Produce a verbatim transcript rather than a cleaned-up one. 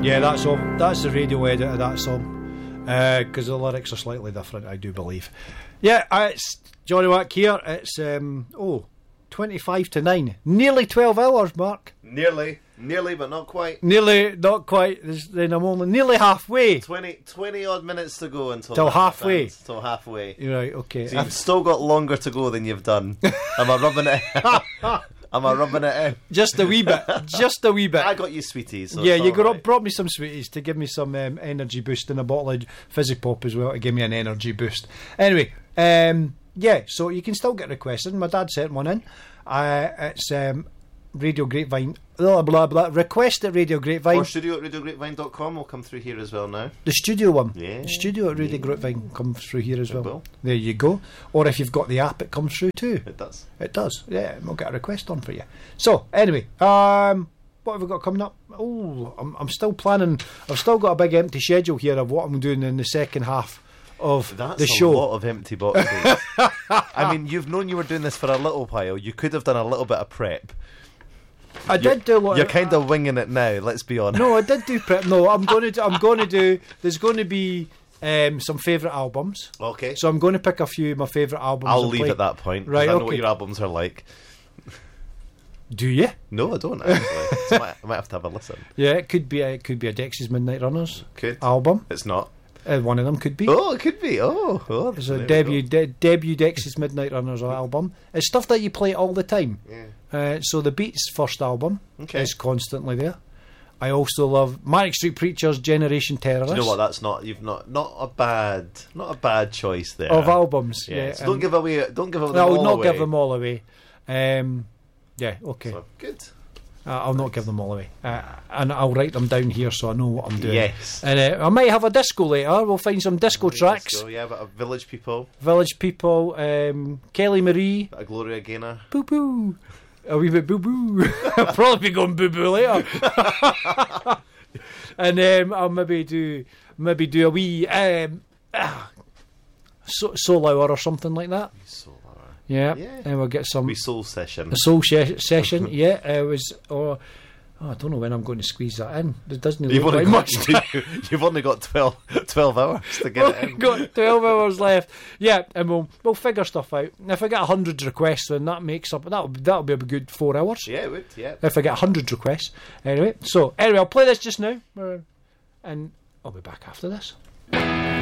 Yeah, that's all. That's the radio edit of that song. Because uh, the lyrics are slightly different, I do believe. Yeah, uh, it's Johnny Wack here. It's, um, oh, twenty-five to nine. Nearly twelve hours, Mark. Nearly. Nearly, but not quite. Nearly, not quite. Then I'm only nearly halfway. twenty, twenty odd minutes to go until Till halfway. Ends, till halfway. You're right, okay. So you've still got longer to go than you've done. Am I rubbing it in? Am I rubbing it in? Just a wee bit. Just a wee bit. I got you sweeties. So yeah, it's you all got right. up, brought me some sweeties to give me some um, energy boost, and a bottle of fizzy pop as well to give me an energy boost. Anyway, um, yeah, so you can still get requested. My dad sent one in. Uh, it's um, Radio Grapevine. Blah, blah, blah. Request at Radio Grapevine. Or studio at radio grapevine dot com will come through here as well now. The studio one. Yeah. The studio at Radio Grapevine comes through here as It well. will. There you go. Or if you've got the app, it comes through too. It does. It does. Yeah, we'll get a request on for you. So, anyway, um, what have we got coming up? Oh, I'm, I'm still planning. I've still got a big empty schedule here of what I'm doing in the second half of That's the a show. lot of empty boxes. I mean, you've known you were doing this for a little while. You could have done a little bit of prep. I did do a lot. You're of, kind of winging it now. Let's be honest. No, I did do prep. No, I'm going to. Do, I'm going to do. There's going to be um, some favourite albums. Okay. So I'm going to pick a few of my favourite albums. I'll and leave play. at that point. 'cause Right, I know okay. what your albums are like. Do you? No, I don't actually. So I, might, I might have to have a listen. Yeah, it could be. A, it could be a Dexys Midnight Runners Could. album. It's not. Uh, one of them could be. Oh, it could be. Oh, oh It's there a we debut, go. de- debut Dexys Midnight Runners album. It's stuff that you play all the time. Yeah. Uh, so the Beats' first album Okay. is constantly there. I also love Manic Street Preachers' Generation Terrorist. Do you know what? That's not. You've not. Not a bad. Not a bad choice there. Of albums, Yeah. yeah. so don't um, give away. Don't give them no, I all will not away. give them all away. Um, yeah, okay. So, good. Uh, I'll not give them all away. Uh, and I'll write them down here so I know what I'm doing. Yes. And uh, I might have a disco later. We'll find some disco tracks. So yeah, but a Village People, Village People, um, Kelly Marie, a Gloria Gaynor. Boo Boo. A wee bit boo boo. I'll probably be going boo boo later. And um, I'll maybe do maybe do a wee um, ah, so, soul hour or something like that. Soul Hour. Yeah, Yeah. and we'll get some We soul session. a soul she- session. Yeah, it was. Or oh, I don't know when I'm going to squeeze that in. It doesn't You've look only, like got, much. you've only got twelve, twelve hours to get it We've in. got twelve hours left. Yeah, and we'll we'll figure stuff out. And if I get a hundred requests, then that makes up that'll that'll be a good four hours. Yeah, it would. Yeah. If I get a hundred requests, anyway. So anyway, I'll play this just now, and I'll be back after this.